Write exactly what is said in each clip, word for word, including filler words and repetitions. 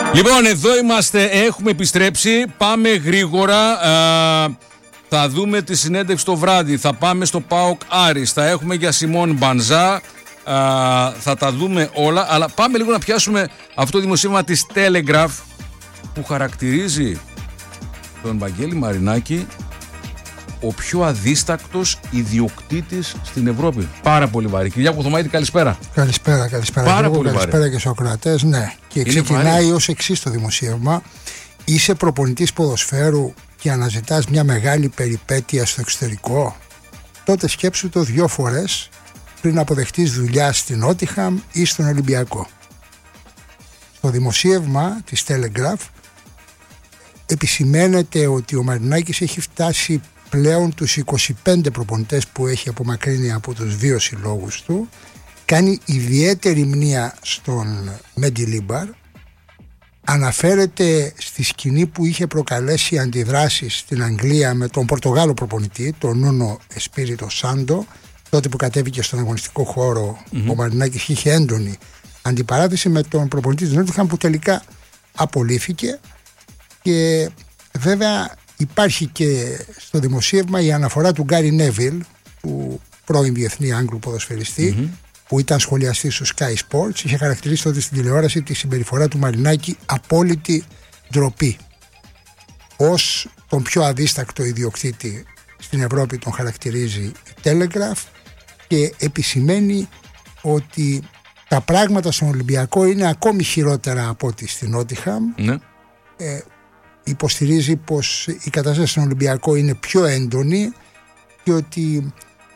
Λοιπόν, εδώ είμαστε, έχουμε επιστρέψει, πάμε γρήγορα, α, θα δούμε τη συνέντευξη το βράδυ, θα πάμε στο ΠΑΟΚ Άρης, θα έχουμε για Σιμών Μπανζά, α, θα τα δούμε όλα, αλλά πάμε λίγο να πιάσουμε αυτό το δημοσίευμα της Telegraph που χαρακτηρίζει τον Βαγγέλη Μαρινάκη ο πιο αδίστακτος ιδιοκτήτης στην Ευρώπη. Πάρα πολύ βαρύ. Κυριάκο Θωμαίδη, καλησπέρα. Καλησπέρα, καλησπέρα. Πάρα Εγώ, πολύ καλησπέρα βαρύ. και στους ακροατές. Ναι, και Είναι ξεκινάει βαρύ. ως εξής το δημοσίευμα. Είσαι προπονητής ποδοσφαίρου και αναζητάς μια μεγάλη περιπέτεια στο εξωτερικό. Τότε σκέψου το δυο φορές πριν αποδεχτείς δουλειά στην Νότιχαμ ή στον Ολυμπιακό. Στο δημοσίευμα της Telegraph επισημαίνεται ότι ο Μαρινάκης έχει φτάσει πλέον τους είκοσι πέντε προπονητές που έχει απομακρύνει από τους δύο συλλόγους του, κάνει ιδιαίτερη μνήα στον Μεντιλίμπαρ, αναφέρεται στη σκηνή που είχε προκαλέσει αντιδράσεις στην Αγγλία με τον Πορτογάλο προπονητή, τον Νούνο Εσπίριτο Σάντο, τότε που κατέβηκε στον αγωνιστικό χώρο. Mm-hmm. Ο Μαρινάκης είχε έντονη αντιπαράθεση με τον προπονητή του Νότιχαμ που τελικά απολύθηκε. Και βέβαια υπάρχει και στο δημοσίευμα η αναφορά του Γκάρι Νέβιλ, του πρώην διεθνή Άγγλου ποδοσφαιριστή, mm-hmm. που ήταν σχολιαστής στο Sky Sports. Είχε χαρακτηρίσει τότε στην τηλεόραση τη συμπεριφορά του Μαρινάκη απόλυτη ντροπή. Ως τον πιο αδίστακτο ιδιοκτήτη στην Ευρώπη τον χαρακτηρίζει η Telegraph και επισημαίνει ότι τα πράγματα στον Ολυμπιακό είναι ακόμη χειρότερα από ό,τι στην Νότιχαμ. Mm-hmm. Ε, υποστηρίζει πως η κατάσταση στον Ολυμπιακό είναι πιο έντονη και ότι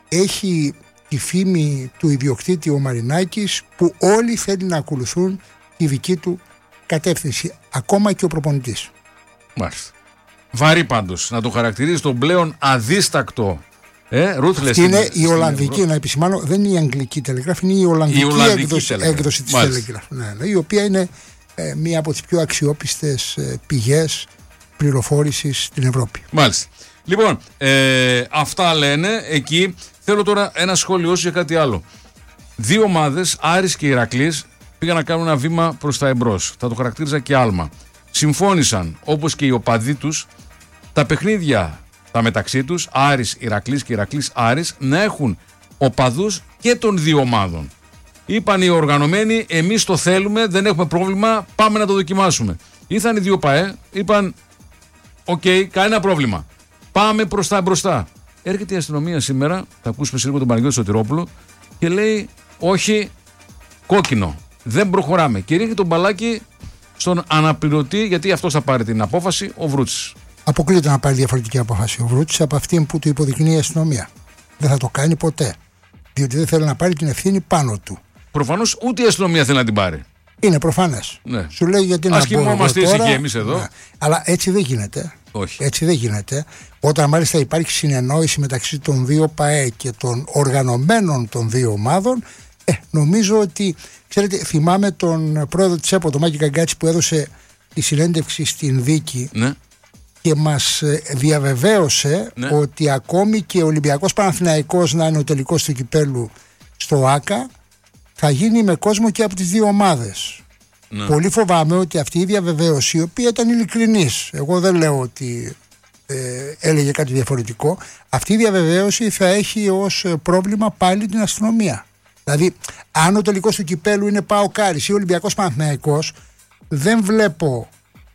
έχει τη φήμη του ιδιοκτήτη ο Μαρινάκης που όλοι θέλουν να ακολουθούν τη δική του κατεύθυνση, ακόμα και ο προπονητής. Μάλιστα. Βαρύ πάντως, να το χαρακτηρίζει τον πλέον αδίστακτο ε, ruthless. Αυτή είναι η Ολλανδική, να επισημάνω, δεν είναι η Αγγλική Telegraph, είναι η Ολλανδική, η Ολλανδική έκδοση, έκδοση της Telegraph, ναι, ναι, η οποία είναι ε, μία από τις πιο αξιόπιστες ε, πηγές πληροφόρησης στην Ευρώπη. Μάλιστα. Λοιπόν, ε, αυτά λένε εκεί. Θέλω τώρα ένα σχόλιο για κάτι άλλο. Δύο ομάδες, Άρης και Ηρακλής, πήγαν να κάνουν ένα βήμα προς τα εμπρός. Θα το χαρακτήριζα και άλμα. Συμφώνησαν, όπως και οι οπαδοί τους, τα παιχνίδια τα μεταξύ τους, Άρης Ηρακλής και Ηρακλής Άρης, να έχουν οπαδούς και των δύο ομάδων. Είπαν οι οργανωμένοι, εμείς το θέλουμε, δεν έχουμε πρόβλημα, πάμε να το δοκιμάσουμε. Ήρθαν οι δύο ΠΑΕ, είπαν, οκ, okay, κανένα πρόβλημα. Πάμε προς τα μπροστά. Έρχεται η αστυνομία σήμερα, θα ακούσουμε σε λίγο τον Παναγιώτη Σωτηρόπουλο, και λέει, όχι, κόκκινο, δεν προχωράμε. Και ρίχνει τον μπαλάκι στον αναπληρωτή, γιατί αυτός θα πάρει την απόφαση, ο Βρούτσης. Αποκλείεται να πάρει διαφορετική απόφαση ο Βρούτσης από αυτή που του υποδεικνύει η αστυνομία. Δεν θα το κάνει ποτέ. Διότι δεν θέλει να πάρει την ευθύνη πάνω του. Προφανώς ούτε η αστυνομία θέλει να την πάρει. Είναι προφανές. Ναι. Σου λέει γιατί να Ας κοιμόμαστε ήσυχοι εμείς εδώ. Ναι. Αλλά έτσι δεν γίνεται. Όχι. Έτσι δεν γίνεται. Όταν μάλιστα υπάρχει συνεννόηση μεταξύ των δύο ΠΑΕ και των οργανωμένων των δύο ομάδων, ε, νομίζω ότι, ξέρετε, θυμάμαι τον πρόεδρο της ΕΠΟ, τον Μάκη Καγκάτση, που έδωσε τη συνέντευξη στην δίκη. Ναι. Και μας διαβεβαίωσε, ναι, ότι ακόμη και ο Ολυμπιακός Παναθηναϊκός να είναι ο τελικός του κυπέλου στο ΆΚΑ, θα γίνει με κόσμο και από τις δύο ομάδες. Ναι. Πολύ φοβάμαι ότι αυτή η διαβεβαίωση, η οποία ήταν ειλικρινής, εγώ δεν λέω ότι ε, έλεγε κάτι διαφορετικό, αυτή η διαβεβαίωση θα έχει ως πρόβλημα πάλι την αστυνομία. Δηλαδή, αν ο τελικός του κυπέλου είναι ΠΑΟΚ Άρης ή Ολυμπιακός Παναθηναϊκός, δεν βλέπω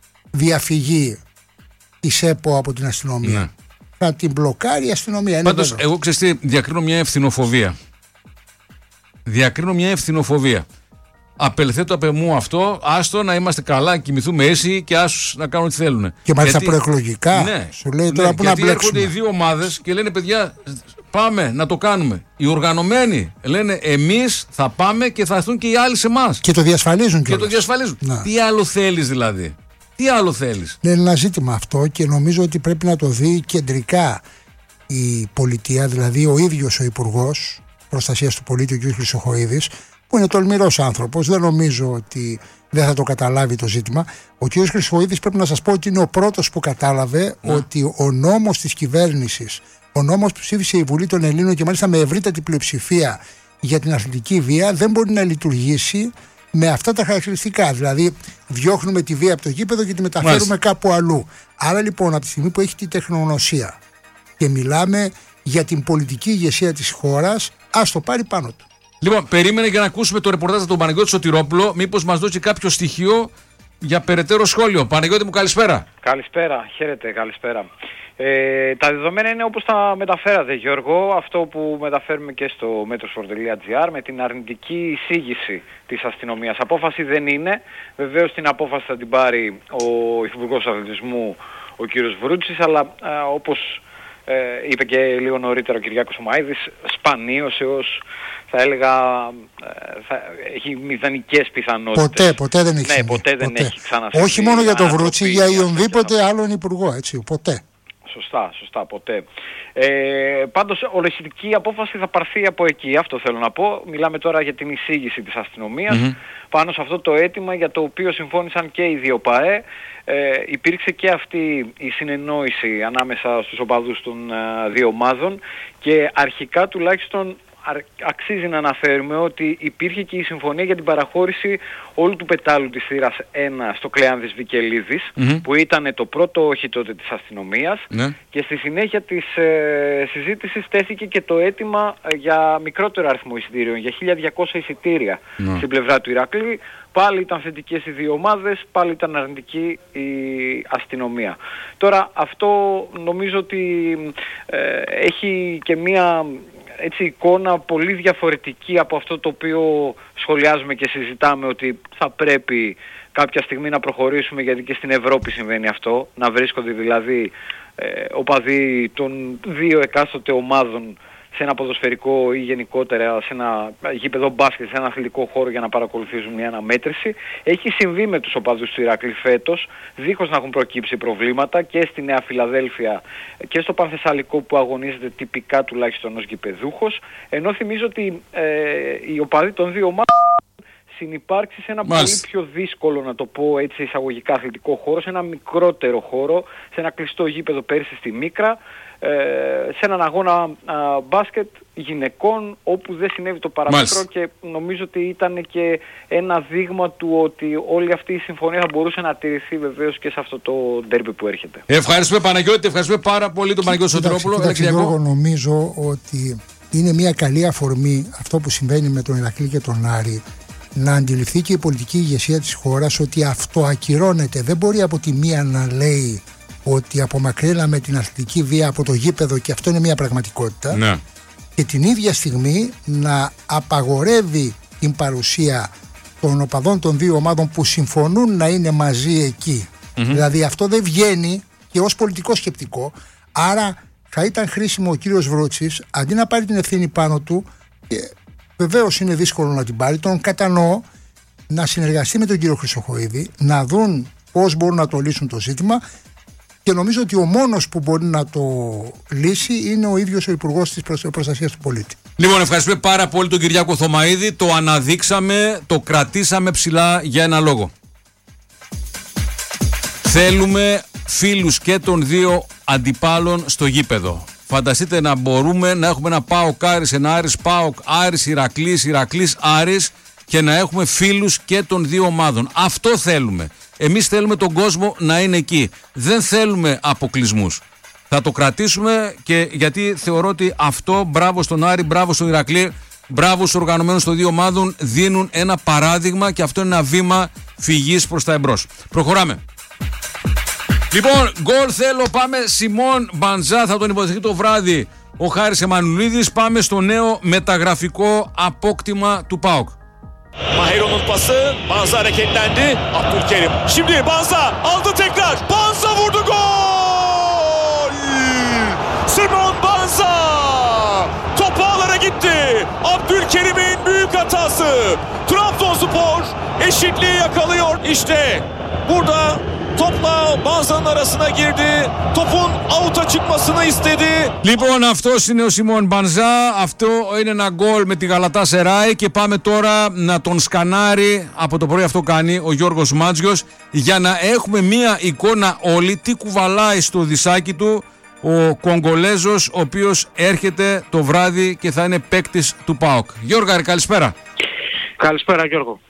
διαφυγή της ΕΠΟ από την αστυνομία. Ναι. Θα την μπλοκάρει η αστυνομία. Πάντως, εγώ ξέρεις τι, διακρίνω μια ευθυνοφοβία. Διακρίνω μια ευθυνοφοβία. Απελθέτω απ' εμού αυτό, άστο να είμαστε καλά, κοιμηθούμε αίσιοι και άσους να κάνουν ό,τι θέλουν. Και μάλιστα προεκλογικά. Ναι, σου λέει τώρα ναι, που να μπλέξουμε. Γιατί έρχονται οι δύο ομάδες και λένε, παιδιά, πάμε να το κάνουμε. Οι οργανωμένοι λένε, εμείς θα πάμε και θα έρθουν και οι άλλοι σε εμάς. Και το διασφαλίζουν και, και το διασφαλίζουν. Να. Τι άλλο θέλεις δηλαδή. Τι άλλο θέλεις. Είναι ένα ζήτημα αυτό και νομίζω ότι πρέπει να το δει κεντρικά η πολιτεία, δηλαδή ο ίδιος ο Υπουργός Προστασίας του Πολίτη, ο κ. Χρυσοχοΐδης, που είναι τολμηρός άνθρωπος, δεν νομίζω ότι δεν θα το καταλάβει το ζήτημα. Ο κ. Χρυσοχοΐδης, πρέπει να σας πω ότι είναι ο πρώτος που κατάλαβε ναι. ότι ο νόμος της κυβέρνησης, ο νόμος που ψήφισε η Βουλή των Ελλήνων και μάλιστα με ευρύτατη πλειοψηφία για την αθλητική βία, δεν μπορεί να λειτουργήσει με αυτά τα χαρακτηριστικά. Δηλαδή, διώχνουμε τη βία από το γήπεδο και τη μεταφέρουμε Μάλιστα. κάπου αλλού. Άρα λοιπόν, από τη στιγμή που έχει τη τεχνογνωσία και μιλάμε για την πολιτική ηγεσία της χώρας, ας το πάρει πάνω του. Λοιπόν, περίμενε για να ακούσουμε το ρεπορτάζ από τον Παναγιώτη Σωτηρόπουλο. Μήπως μας δώσει κάποιο στοιχείο για περαιτέρω σχόλιο. Παναγιώτη μου, καλησπέρα. Καλησπέρα, χαίρετε, καλησπέρα. Ε, τα δεδομένα είναι όπως τα μεταφέρατε, Γιώργο, αυτό που μεταφέρουμε και στο metrosport τελεία gr με την αρνητική εισήγηση της αστυνομίας. Απόφαση δεν είναι, βεβαίως την απόφαση θα την πάρει ο Υφυπουργός Αθλητισμού, ο κύριος Βρούτσης, αλλά α, όπως ε, είπε και λίγο νωρίτερα ο Κυριάκος Θωμαΐδης, σπανίως έως θα έλεγα ε, θα, έχει μηδενικές πιθανότητες. Ποτέ, ποτέ δεν έχει ναι, συμβεί. ποτέ δεν ποτέ. έχει ξανασυμβεί. Όχι μόνο για τον Βρούτση, για οποιονδήποτε άλλον υπουργό, έτσι, ποτέ. Σωστά, σωστά, ποτέ. Ε, πάντως, ολιστική απόφαση θα πάρθει από εκεί, αυτό θέλω να πω. Μιλάμε τώρα για την εισήγηση της αστυνομίας mm-hmm. πάνω σε αυτό το αίτημα για το οποίο συμφώνησαν και οι δύο ΠΑΕ. Ε, υπήρξε και αυτή η συνεννόηση ανάμεσα στους οπαδούς των ε, δύο ομάδων και αρχικά τουλάχιστον αξίζει να αναφέρουμε ότι υπήρχε και η συμφωνία για την παραχώρηση όλου του πετάλου της θύρας ένα στο Κλεάνδης Βικελίδης mm-hmm. που ήταν το πρώτο όχι τότε της αστυνομίας mm-hmm. και στη συνέχεια της ε, συζήτησης τέθηκε και το αίτημα για μικρότερο αριθμό εισιτήριων, για χίλια διακόσια εισιτήρια mm-hmm. στην πλευρά του Ηρακλή. Πάλι ήταν θετικές οι δύο ομάδες, πάλι ήταν αρνητική η αστυνομία. Τώρα αυτό νομίζω ότι ε, έχει και μία έτσι εικόνα πολύ διαφορετική από αυτό το οποίο σχολιάζουμε και συζητάμε ότι θα πρέπει κάποια στιγμή να προχωρήσουμε, γιατί και στην Ευρώπη συμβαίνει αυτό, να βρίσκονται δηλαδή ε, οπαδοί των δύο εκάστοτε ομάδων σε ένα ποδοσφαιρικό ή γενικότερα σε ένα γήπεδο μπάσκετ, σε ένα αθλητικό χώρο για να παρακολουθήσουν μια αναμέτρηση. Έχει συμβεί με τους οπαδούς του Ηράκλη φέτος, δίχως να έχουν προκύψει προβλήματα και στη Νέα Φιλαδέλφια και στο Πανθεσσαλικό που αγωνίζεται τυπικά τουλάχιστον ως γηπεδούχος, ενώ θυμίζω ότι ε, οι οπαδοί των δύο ομάδων συνυπάρξει σε ένα Μάλιστα. πολύ πιο δύσκολο, να το πω έτσι εισαγωγικά, αθλητικό χώρο, σε ένα μικρότερο χώρο, σε ένα κλειστό γήπεδο πέρσι στη Μίκρα, ε, σε έναν αγώνα α, μπάσκετ γυναικών όπου δεν συνέβη το παραμικρό και νομίζω ότι ήταν και ένα δείγμα του ότι όλη αυτή η συμφωνία θα μπορούσε να τηρηθεί βεβαίως και σε αυτό το ντέρμπι που έρχεται. Ευχαριστούμε Παναγιώτη, ευχαριστούμε πάρα πολύ τον Παναγιώτη Σωτηρόπουλο. Εγώ νομίζω ότι είναι μια καλή αφορμή αυτό που συμβαίνει με τον Ηρακλή και τον Άρη, να αντιληφθεί και η πολιτική ηγεσία της χώρας ότι αυτό ακυρώνεται. Δεν μπορεί από τη μία να λέει ότι απομακρύναμε την αθλητική βία από το γήπεδο και αυτό είναι μια πραγματικότητα ναι. και την ίδια στιγμή να απαγορεύει την παρουσία των οπαδών των δύο ομάδων που συμφωνούν να είναι μαζί εκεί. Mm-hmm. Δηλαδή αυτό δεν βγαίνει και ως πολιτικό σκεπτικό. Άρα θα ήταν χρήσιμο ο κύριος Βρούτσης αντί να πάρει την ευθύνη πάνω του, και βεβαίως είναι δύσκολο να την πάρει, τον κατανοώ, να συνεργαστεί με τον κύριο Χρυσοχοΐδη, να δουν πώς μπορούν να το λύσουν το ζήτημα, και νομίζω ότι ο μόνος που μπορεί να το λύσει είναι ο ίδιος ο Υπουργός της Προστασίας του Πολίτη. Λοιπόν, ευχαριστούμε πάρα πολύ τον Κυριάκο Θωμαΐδη, το αναδείξαμε, το κρατήσαμε ψηλά για ένα λόγο. Θέλουμε φίλους και των δύο αντιπάλων στο γήπεδο. Φανταστείτε να μπορούμε να έχουμε ένα ΠΑΟΚ Άρης, ένα Άρης ΠΑΟΚ, Άρης Ηρακλής, Ηρακλής Άρης, και να έχουμε φίλους και των δύο ομάδων. Αυτό θέλουμε. Εμείς θέλουμε τον κόσμο να είναι εκεί. Δεν θέλουμε αποκλεισμούς. Θα το κρατήσουμε, και γιατί θεωρώ ότι αυτό, μπράβο στον Άρη, μπράβο στον Ηρακλή, μπράβο στους οργανωμένους των δύο ομάδων, δίνουν ένα παράδειγμα και αυτό είναι ένα βήμα φυγής προς τα εμπρός. Προχωράμε. Λοιπόν, γκολ θέλω, πάμε. Σιμών Μπανζά θα τον υποδεχθεί το βράδυ ο Χάρης Εμμανουλίδης. Πάμε στο νέο μεταγραφικό απόκτημα του ΠΑΟΚ. Mahero'nun pası, Banza hareketlendi. Abdülkerim. Şimdi Banza aldı tekrar. Banza vurdu, gol! Simon Banza top ağlara gitti. Abdülkerim'in büyük hatası. Trabzonspor eşitliği yakalıyor. İşte burada topla Banza'nın arasına girdi. Topun out'a çıkmasını istedi. Λοιπόν, αυτός είναι ο Σιμών Μπανζά. Αυτό είναι ένα γκολ με τη Γαλατά Σεράι. Και πάμε τώρα να τον σκανάρει. Από το πρωί αυτό κάνει ο Γιώργος Μάτζιος, για να έχουμε μία εικόνα όλη τι κουβαλάει στο δισάκι του ο Κογκολέζος, ο οποίος έρχεται το βράδυ και θα είναι παίκτης του ΠΑΟΚ. Γιώργα, καλησπέρα. Καλησπέρα, Γιώργο.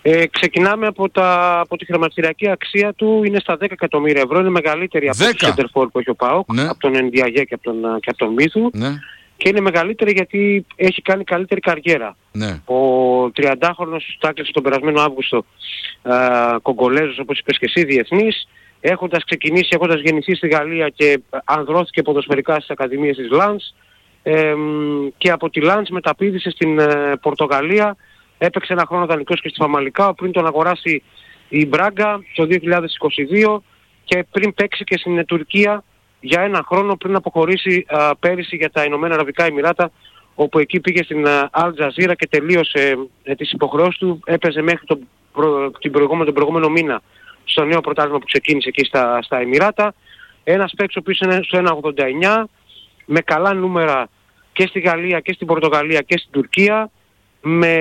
Ε, ξεκινάμε από, τα, από τη χρηματιστηριακή αξία του, είναι στα δέκα εκατομμύρια ευρώ, είναι μεγαλύτερη από το Σέντερφορ που έχει ο ΠΑΟΚ, ναι. από τον Ενδιαγέ και από τον, και από τον Μύθου. Ναι. Και είναι μεγαλύτερη γιατί έχει κάνει καλύτερη καριέρα. Ναι. Ο τριαντάχρονος τάκλησε τον περασμένο Αύγουστο α, Κογκολέζος, όπως είπες και εσύ, διεθνής, έχοντας ξεκινήσει, έχοντας γεννηθεί στη Γαλλία και ανδρώθηκε ποδοσφαιρικά στις ακαδημίες της Λανς ε, και από τη Λανς μεταπήδησε στην ε, Πορτογαλία, έπαιξε ένα χρόνο δανεικός και στη Φαμαλικάο πριν τον αγοράσει η Μπράγκα το δύο χιλιάδες είκοσι δύο και πριν παίξει και στην Τουρκία για ένα χρόνο πριν αποχωρήσει α, πέρυσι για τα Ηνωμένα Αραβικά Εμιράτα, όπου εκεί πήγε στην Al Jazeera και τελείωσε ε, τις υποχρεώσεις του, έπαιζε μέχρι τον, προ, την προηγούμενο, τον προηγούμενο μήνα στο νέο πρωτάθλημα που ξεκίνησε εκεί στα, στα Εμιράτα. Ένας παίκτης ο οποίος είναι στο ένα ογδόντα εννιά, με καλά νούμερα και στη Γαλλία και στην Πορτογαλία και στην Τουρκία, με...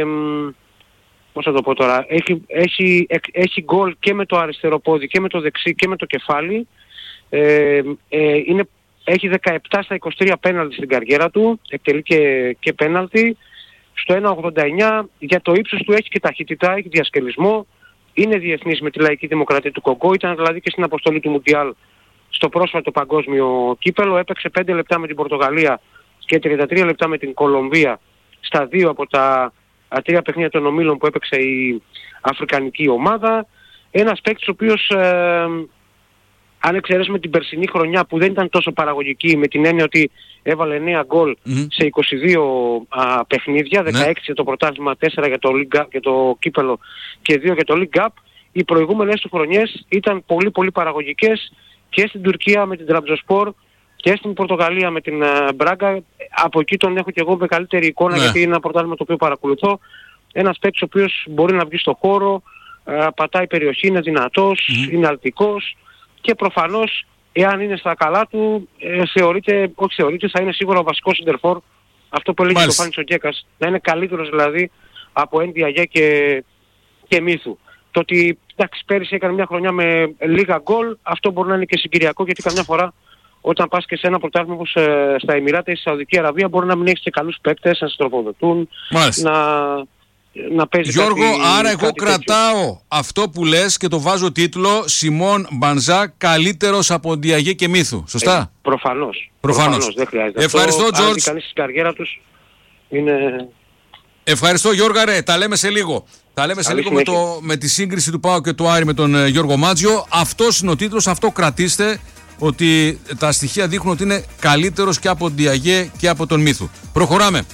πώς θα το πω τώρα, έχει, έχει, έχει γκολ και με το αριστερό πόδι και με το δεξί και με το κεφάλι. Ε, ε, είναι, έχει δεκαεπτά στα είκοσι τρία πέναλτι στην καριέρα του, εκτελεί και, και πέναλτι. Στο ένα ογδόντα εννιά για το ύψος του έχει και ταχύτητα, έχει διασκελισμό, είναι διεθνής με τη Λαϊκή Δημοκρατία του Κογκό, ήταν δηλαδή και στην αποστολή του Μουντιάλ στο πρόσφατο παγκόσμιο κύπελο, έπαιξε πέντε λεπτά με την Πορτογαλία και τριάντα τρία λεπτά με την Κολομβία στα δύο από τα τρία παιχνίδια των ομίλων που έπαιξε η αφρικανική ομάδα. Ένας παίκτης ο οποίος ε, αν εξαιρέσουμε την περσινή χρονιά που δεν ήταν τόσο παραγωγική, με την έννοια ότι έβαλε εννέα γκολ mm-hmm. σε είκοσι δύο α, παιχνίδια, δεκαέξι mm-hmm. για το πρωτάθλημα, τέσσερα για το, League, για το κύπελο και δύο για το League Cup, οι προηγούμενες του χρονιές ήταν πολύ πολύ παραγωγικές και στην Τουρκία με την Τραμπζοσπορ και στην Πορτογαλία με την Μπράγκα. Από εκεί τον έχω και εγώ με καλύτερη εικόνα, yeah. γιατί είναι ένα πρωτάθλημα το οποίο παρακολουθώ. Ένας παίκτης ο οποίος μπορεί να βγει στο χώρο, α, πατάει περιοχή, είναι δυνατός, mm-hmm. είναι αλτικός. Και προφανώς, εάν είναι στα καλά του, ε, θεωρείται, όχι θεωρείται, θα είναι σίγουρα ο βασικός σεντερφόρ. Αυτό που έλεγε ο Φάνης ο Γκέκας, να είναι καλύτερος δηλαδή από Ενδιαγέ και, και Μύθου. Το ότι, εντάξει, πέρυσι έκανε μια χρονιά με λίγα γκολ, αυτό μπορεί να είναι και συγκυριακό, γιατί καμιά φορά όταν πας και σε ένα πρωτάθλημα όπως ε, στα Εμιράτα ή στη Σαουδική Αραβία, μπορεί να μην έχεις και καλούς παίκτες, να σε τροφοδοτούν, να... να παίζει Γιώργο, κάτι, άρα εγώ κάτι κρατάω τέτοιο. Αυτό που λες και το βάζω τίτλο Σιμών Μπανζά καλύτερος από Διαγέ και Μύθου. Σωστά? Ε, προφανώς. Προφανώς. Προφανώς. Δεν χρειάζεται. Ευχαριστώ, Τζορτζ. Αν δει George. κανείς στην καριέρα τους είναι... Ευχαριστώ, Γιώργα, ρε. Τα λέμε σε λίγο. Τα λέμε σε λίγο με, το, με τη σύγκριση του ΠΑΟ και του Άρη με τον ε, Γιώργο Μάτζιο. Αυτός είναι ο τίτλος, αυτό κρατήστε, ότι τα στοιχεία δείχνουν ότι είναι καλύτερος και από Διαγέ και από τον Μύθου. Προχωράμε.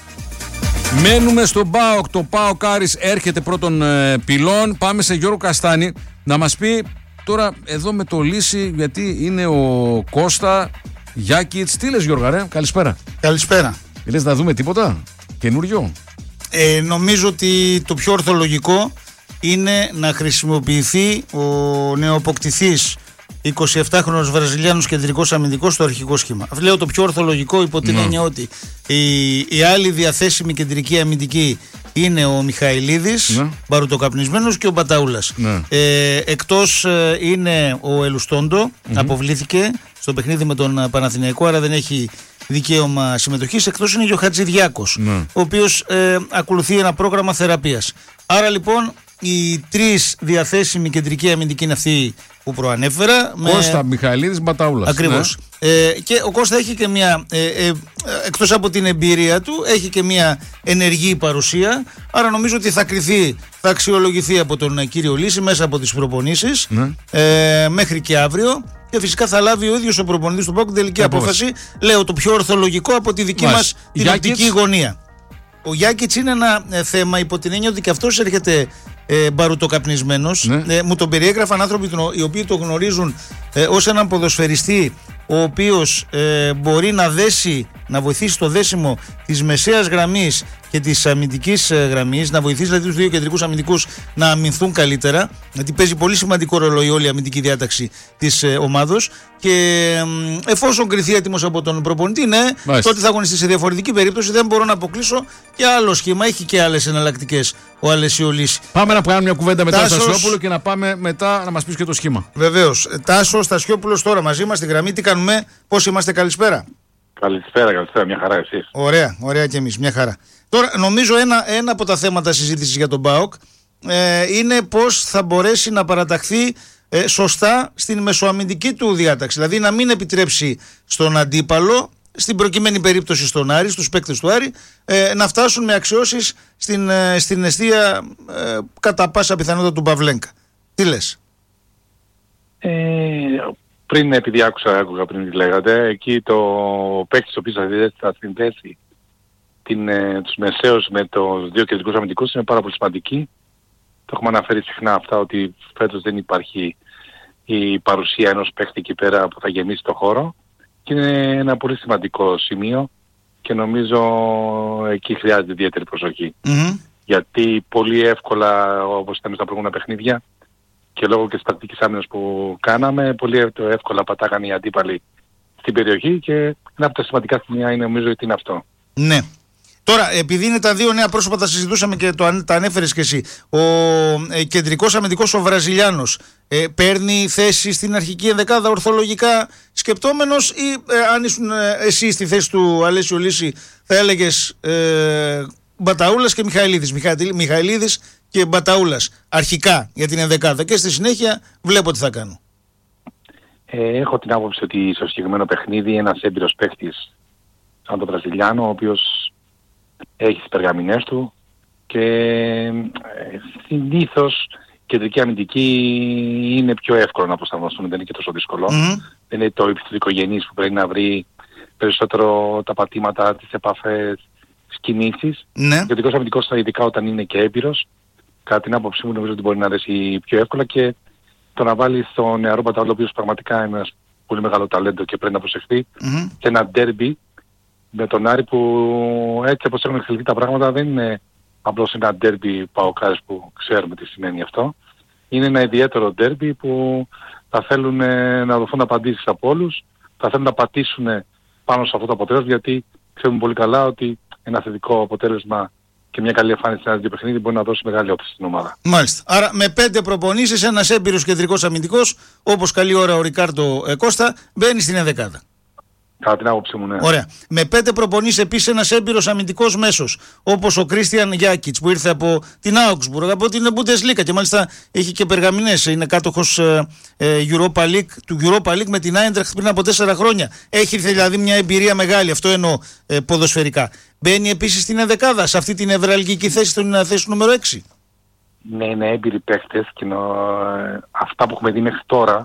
Μένουμε στον ΠΑΟΚ. Το ΠΑΟΚ Άρης έρχεται πρώτον ε, πυλών. Πάμε σε Γιώργο Καστάνη να μας πει τώρα εδώ με το λύση, γιατί είναι ο Κώστα Γιάκιτς. Τι λες, Γιώργα, ρε? Καλησπέρα. Καλησπέρα. Λες να δούμε τίποτα καινούριο? Ε, νομίζω ότι το πιο ορθολογικό είναι να χρησιμοποιηθεί ο νεοποκτηθής εικοσιεπτάχρονος Βραζιλιάνος κεντρικός αμυντικός στο αρχικό σχήμα. Λέω το πιο ορθολογικό υπό την έννοια ότι η, η άλλη διαθέσιμη κεντρική αμυντική είναι ο Μιχαηλίδης, ναι. μπαρουτοκαπνισμένος, και ο Μπαταούλας. Ναι. Ε, εκτός ε, είναι ο Ελουστόντο, mm-hmm. αποβλήθηκε στο παιχνίδι με τον Παναθηναϊκό, άρα δεν έχει δικαίωμα συμμετοχής. Εκτός είναι και ο Χατζηδιάκος, ναι. ο οποίος ε, ακολουθεί ένα πρόγραμμα θεραπείας. Άρα λοιπόν οι τρεις διαθέσιμοι κεντρικοί αμυντικοί είναι αυτοί που προανέφερα. Κώστα, με... Μιχαηλίδης, Μπαταούλας. Ακριβώς. Ναι. Ε, και ο Κώστα έχει και μια, ε, ε, εκτός από την εμπειρία του, έχει και μια ενεργή παρουσία. Άρα νομίζω ότι θα κριθεί, θα αξιολογηθεί από τον κύριο Λύση μέσα από τις προπονήσεις, ναι. ε, μέχρι και αύριο. Και φυσικά θα λάβει ο ίδιος ο προπονητής του ΠΑΟΚ την τελική απόφαση. απόφαση. Λέω το πιο ορθολογικό από τη δική μας την οπτική γωνία. Ο Γιάκιτς είναι ένα ε, θέμα υπό την έννοια ότι και αυτός έρχεται ε, μπαρουτοκαπνισμένος. Ναι. Ε, μου τον περιέγραφαν άνθρωποι οι οποίοι το γνωρίζουν ε, ως έναν ποδοσφαιριστή ο οποίος ε, μπορεί να δέσει, να βοηθήσει στο δέσιμο της μεσαίας γραμμής και της αμυντικής ε, γραμμής, να βοηθήσει δηλαδή τους δύο κεντρικούς αμυντικούς να αμυνθούν καλύτερα, γιατί παίζει πολύ σημαντικό ρόλο η όλη αμυντική διάταξη της ε, ομάδος. Και ε, εφόσον κριθεί έτοιμος από τον προπονητή, ναι, Μάλιστα. τότε θα αγωνιστεί. Σε διαφορετική περίπτωση δεν μπορώ να αποκλείσω και άλλο σχήμα. Έχει και άλλες εναλλακτικές ο Αλεσιολής. Πάμε να κάνουμε μια κουβέντα με τον Στασιόπουλο και να πάμε μετά να μας πεις και το σχήμα. Βεβαίως. Τάσο Στασιόπουλος τώρα μαζί μας στη γραμμή. Τι κάνουμε, πώς είμαστε, καλησπέρα? Καλησπέρα, καλησπέρα, μια χαρά εσείς. Ωραία, ωραία και εμείς, μια χαρά. Τώρα νομίζω ένα, ένα από τα θέματα συζήτησης για τον ΠΑΟΚ ε, είναι πώς θα μπορέσει να παραταχθεί ε, σωστά στην μεσοαμυντική του διάταξη. Δηλαδή να μην επιτρέψει στον αντίπαλο, στην προκειμένη περίπτωση στον Άρη, στους παίκτες του Άρη, ε, να φτάσουν με αξιώσεις στην, ε, στην εστία ε, κατά πάσα πιθανότητα του Παυλένκα. Τι λες? Ε, πριν, επειδή άκουσα, άκουγα πριν τι λέγατε, εκεί το παίκτης ο οποίος θα συνδέσει την, ε, τους μεσαίους με τους δύο κεντρικούς αμυντικούς είναι πάρα πολύ σημαντική. Το έχουμε αναφέρει συχνά αυτά, ότι φέτος δεν υπάρχει η παρουσία ενός παίκτη εκεί πέρα που θα γεμίσει το χώρο. Και είναι ένα πολύ σημαντικό σημείο και νομίζω εκεί χρειάζεται ιδιαίτερη προσοχή. Mm-hmm. Γιατί πολύ εύκολα, όπως ήταν στα προηγούμενα παιχνίδια και λόγω και της τακτικής άμυνας που κάναμε, πολύ εύκολα πατάγανε οι αντίπαλοι στην περιοχή και ένα από τα σημαντικά σημεία είναι, νομίζω, ότι είναι αυτό. Ναι. Τώρα, επειδή είναι τα δύο νέα πρόσωπα, τα συζητούσαμε και το, τα ανέφερες και εσύ. Ο ε, κεντρικός αμυντικός, ο Βραζιλιάνος, ε, παίρνει θέση στην αρχική ενδεκάδα ορθολογικά σκεπτόμενος, ή ε, αν ήσουν ε, εσύ στη θέση του Αλέσιο Λύση, θα έλεγες ε, Μπαταούλας και Μιχαηλίδης. Μιχα, Μιχαηλίδης και Μπαταούλας αρχικά για την ενδεκάδα, και στη συνέχεια βλέπω τι θα κάνω. Ε, έχω την άποψη ότι στο συγκεκριμένο παιχνίδι ένας έμπειρος παίκτης σαν τον Βραζιλιάνο, ο οποίος έχει τις περγαμηνές του και ε, συνήθως κεντρική αμυντική είναι πιο εύκολο να προσαρμοστούν, δεν είναι και τόσο δύσκολο. Mm-hmm. Δεν είναι το επιθετικογενής που πρέπει να βρει περισσότερο τα πατήματα, τις επαφές, τις κινήσεις. Mm-hmm. Κεντρικός αμυντικός, ειδικά όταν είναι και έμπειρος, κατά την άποψή μου νομίζω ότι μπορεί να αρέσει πιο εύκολα, και το να βάλει στον νεαρό Μπαταούλα, ο οποίος πραγματικά είναι ένας πολύ μεγάλο ταλέντο και πρέπει να προσεχθεί, mm-hmm. σε ένα ντέρμπι με τον Άρη, που έτσι όπως έχουν εξελιχθεί τα πράγματα δεν είναι απλώς ένα ντέρμπι παοκάρες που ξέρουμε τι σημαίνει αυτό. Είναι ένα ιδιαίτερο ντέρμπι που θα θέλουν να δοθούν απαντήσεις από όλους, θα θέλουν να πατήσουν πάνω σε αυτό το αποτέλεσμα, γιατί ξέρουμε πολύ καλά ότι ένα θετικό αποτέλεσμα και μια καλή εμφάνιση σε ένα δύο παιχνίδι μπορεί να δώσει μεγάλη όθηση στην ομάδα. Μάλιστα. Άρα με πέντε προπονήσεις, ένας έμπειρος κεντρικός αμυντικός, όπως καλή ώρα ο Ρικάρντο ε, Κώστα, μπαίνει στην ενδεκάδα. Κατά την άποψή μου, ναι. Ωραία. Με πέντε προπονήσεις επίσης ένας έμπειρος αμυντικός μέσος, όπως ο Κρίστιαν Γιάκιτς, που ήρθε από την Augsburg, από την Bundesliga και μάλιστα έχει και περγαμηνές. Είναι κάτοχος ε, ε, Europa League, του Europa League με την Eintracht πριν από τέσσερα χρόνια. Έχει δηλαδή μια εμπειρία μεγάλη, αυτό εννοώ ε, ποδοσφαιρικά. Μπαίνει επίσης στην ενδεκάδα, σε αυτή την νευραλγική θέση, στην θέση νούμερο έξι. Ναι, είναι έμπειροι παίχτες και νο... αυτά που έχουμε δει μέχρι τώρα,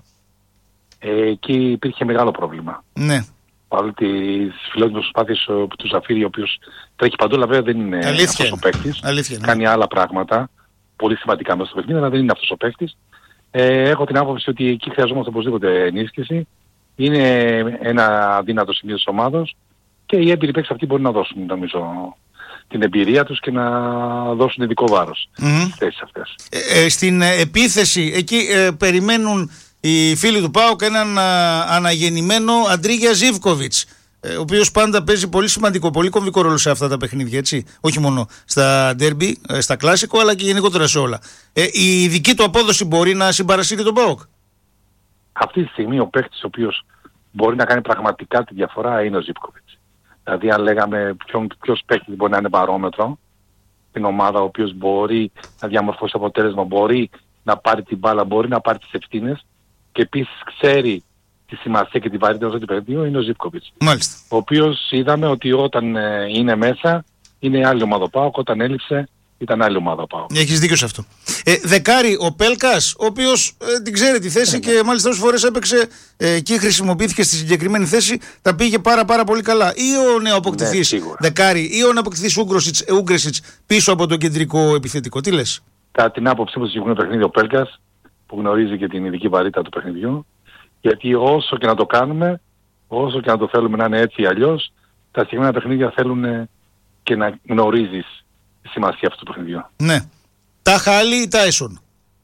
ε, εκεί υπήρχε μεγάλο πρόβλημα. Ναι. Παρόλο τις φιλότιμες προσπάθειες του Ζαφίρη, ο οποίος τρέχει παντού, αλλά βέβαια δεν είναι αλήθεια αυτός ο παίκτης. Αλήθεια, ναι. Κάνει άλλα πράγματα, πολύ σημαντικά μέσα στο παιχνίδι, αλλά δεν είναι αυτός ο παίκτης. Ε, έχω την άποψη ότι εκεί χρειαζόμαστε οπωσδήποτε ενίσχυση. Είναι ένα αδύνατο σημείο της ομάδας και οι έμπειροι παίκτες αυτοί μπορούν να δώσουν, νομίζω, την εμπειρία τους και να δώσουν ειδικό βάρος mm-hmm. στις θέσεις αυτές. Ε, ε, στην ε, επίθεση, εκεί ε, περιμένουν οι φίλοι του ΠΑΟΚ έναν α, αναγεννημένο Αντρίγια Ζίβκοβιτς, ε, ο οποίος πάντα παίζει πολύ σημαντικό, πολύ κομβικό ρόλο σε αυτά τα παιχνίδια, έτσι. Όχι μόνο στα ντέρμπι, ε, στα κλάσικο, αλλά και γενικότερα σε όλα. Ε, η δική του απόδοση μπορεί να συμπαρασύρει τον ΠΑΟΚ. Αυτή τη στιγμή ο παίκτης ο οποίος μπορεί να κάνει πραγματικά τη διαφορά είναι ο Ζίβκοβιτς. Δηλαδή αν λέγαμε ποιον, ποιος παίκτης μπορεί να είναι παρόμετρο στην ομάδα, ο οποίος μπορεί να διαμορφώσει αποτέλεσμα, μπορεί να πάρει την μπάλα, μπορεί να πάρει τις ευθύνες, και επίσης ξέρει τη σημασία και τη βαρύτητα του παιχνιδιού, είναι ο Ζίβκοβιτς. Μάλιστα. Ο οποίος είδαμε ότι όταν ε, είναι μέσα είναι άλλη ομάδα ΠΑΟΚ, όταν έλειψε ήταν άλλη ομάδα ΠΑΟΚ. Έχεις δίκιο σε αυτό. Ε, δεκάρι ο Πέλκας, ο οποίος ε, την ξέρει τη θέση, και μάλιστα όσες φορές έπαιξε ε, και χρησιμοποιήθηκε στη συγκεκριμένη θέση, τα πήγε πάρα πάρα πολύ καλά. Ή ο νεοαποκτηθής ναι, δεκάρι, ή ο νεοαποκτηθής Ούγκρεσιτς πίσω από το κεντρικό επιθετικό. Τι λες? Κατά την άποψή μου, στο συγκεκριμένο παιχνίδι ο Πέλκας, που γνωρίζει και την ειδική βαρύτητα του παιχνιδιού, γιατί όσο και να το κάνουμε, όσο και να το θέλουμε να είναι έτσι ή αλλιώς, τα συγκεκριμένα παιχνίδια θέλουν και να γνωρίζεις τη σημασία αυτού του παιχνιδιού. Ναι. Ταχάλη ή Τάισον?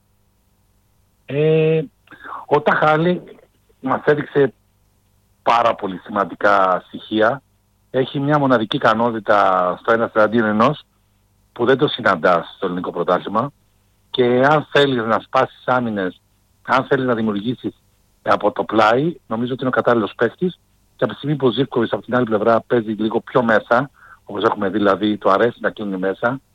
Ε, ο Ταχάλη μας έδειξε πάρα πολύ σημαντικά στοιχεία. Έχει μια μοναδική ικανότητα στο ένα εναντίον ενός που δεν το συναντάς στο ελληνικό πρωτάθλημα. Και αν θέλεις να σπάσεις άμυνες, αν θέλεις να δημιουργήσεις από το πλάι, νομίζω ότι είναι ο κατάλληλος παίκτης. Και από τη στιγμή που ο Ζίβκοβιτς από την άλλη πλευρά παίζει λίγο πιο μέσα, όπως έχουμε δει, δηλαδή του αρέσει να κλείνει μέσα,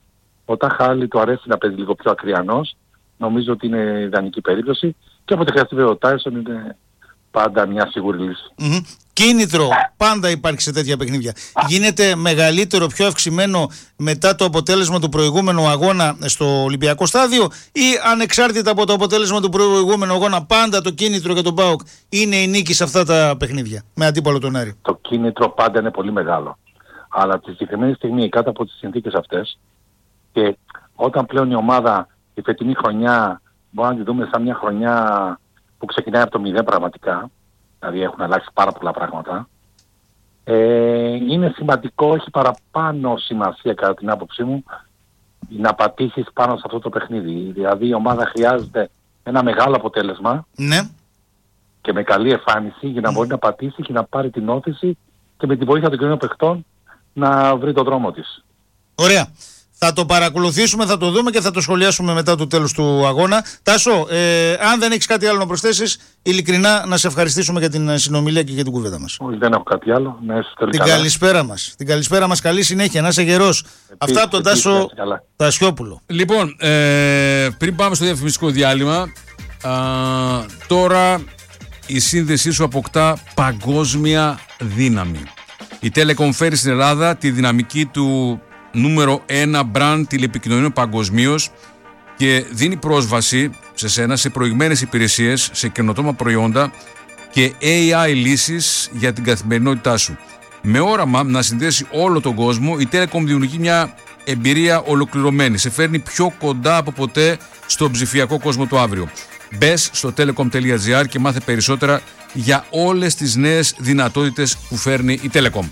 Ο Τάχα του αρέσει να παίζει λίγο πιο ακριανός. Νομίζω ότι είναι ιδανική περίπτωση. Και όποτε χρειαστεί ο Τάισον είναι πάντα μια σίγουρη λύση. Mm-hmm. Κίνητρο πάντα υπάρχει σε τέτοια παιχνίδια. Γίνεται μεγαλύτερο, πιο αυξημένο μετά το αποτέλεσμα του προηγούμενου αγώνα στο Ολυμπιακό Στάδιο, ή ανεξάρτητα από το αποτέλεσμα του προηγούμενου αγώνα πάντα το κίνητρο για τον ΠΑΟΚ είναι η νίκη σε αυτά τα παιχνίδια με αντίπαλο τον Άρη? Το κίνητρο πάντα είναι πολύ μεγάλο. Αλλά τη συγκεκριμένη στιγμή, κάτω από τις συνθήκες αυτές, και όταν πλέον η ομάδα η φετινή χρονιά μπορούμε να τη δούμε σαν μια χρονιά που ξεκινάει από το μηδέν πραγματικά, δηλαδή έχουν αλλάξει πάρα πολλά πράγματα, ε, είναι σημαντικό, έχει παραπάνω σημασία κατά την άποψή μου, να πατήσεις πάνω σε αυτό το παιχνίδι. Δηλαδή η ομάδα χρειάζεται ένα μεγάλο αποτέλεσμα, ναι, και με καλή εμφάνιση για να μπορεί να πατήσει και να πάρει την όθηση και με τη βοήθεια των κοινών παιχτών να βρει τον δρόμο της. Ωραία. Θα το παρακολουθήσουμε, θα το δούμε και θα το σχολιάσουμε μετά το τέλος του αγώνα. Τάσο, ε, αν δεν έχεις κάτι άλλο να προσθέσεις, ειλικρινά να σε ευχαριστήσουμε για την συνομιλία και για την κουβέντα μας. Όχι, δεν έχω κάτι άλλο. Να είσαι την καλά. καλησπέρα μας. Την καλησπέρα μας, καλή συνέχεια, να είσαι γερός. Επίσης, αυτά από τον Τάσο Τασιόπουλο. Λοιπόν, ε, πριν πάμε στο διαφημιστικό διάλειμμα, α, τώρα η σύνδεσή σου αποκτά παγκόσμια δύναμη. Η Telecom φέρει στην Ελλάδα τη δυναμική του νούμερο ένα brand τηλεπικοινωνίων παγκοσμίως και δίνει πρόσβαση σε σένα σε προηγμένες υπηρεσίες, σε καινοτόμα προϊόντα και έι άι λύσεις για την καθημερινότητά σου. Με όραμα να συνδέσει όλο τον κόσμο, η Telecom δημιουργεί μια εμπειρία ολοκληρωμένη. Σε φέρνει πιο κοντά από ποτέ στον ψηφιακό κόσμο του αύριο. Μπες στο telecom τελεία gr και μάθε περισσότερα για όλες τις νέες δυνατότητες που φέρνει η Telecom.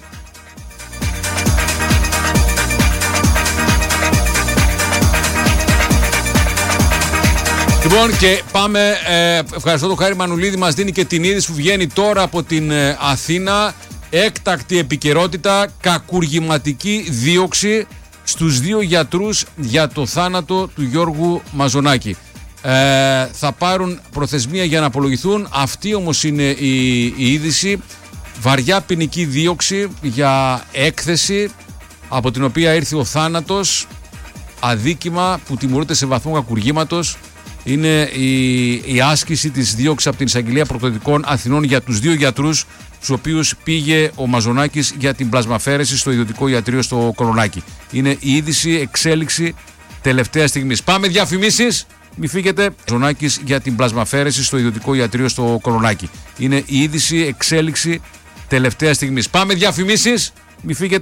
Λοιπόν, και πάμε, ε, ευχαριστώ τον Χάρη Μανουλίδη, μας δίνει και την είδηση που βγαίνει τώρα από την ε, Αθήνα. Έκτακτη επικαιρότητα, κακουργηματική δίωξη στους δύο γιατρούς για το θάνατο του Γιώργου Μαζονάκη. Ε, θα πάρουν προθεσμία για να απολογηθούν. Αυτή όμως είναι η, η είδηση. Βαριά ποινική δίωξη για έκθεση από την οποία ήρθε ο θάνατος. Αδίκημα που τιμωρείται σε βαθμό κακουργήματος. Είναι η, η άσκηση της δίωξης από την Εισαγγελία Πρωτοδικών Αθηνών για τους δύο γιατρούς στους οποίους πήγε ο Μαζονάκης για την πλασμαφέρεση στο ιδιωτικό ιατρείο στο Κορονάκι. Είναι η είδηση, εξέλιξη τελευταία στιγμής. Πάμε διαφημίσεις, μη φύγετε. Μαζονάκης για την πλασμαφέρεση στο ιδιωτικό ιατρείο στο Κορονάκι. Είναι η είδηση, εξέλιξη τελευταία στιγμής. Πάμε διαφημίσεις, μη φύγετε.